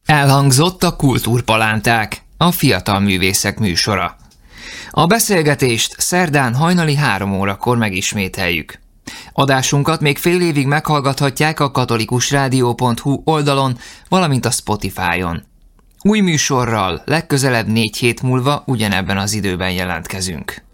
Elhangzott a Kultúrpalánták, a fiatal művészek műsora. A beszélgetést szerdán hajnali 3 órakor megismételjük. Adásunkat még fél évig meghallgathatják a katolikusrádió.hu oldalon, valamint a Spotify-on. Új műsorral legközelebb 4 hét múlva ugyanebben az időben jelentkezünk.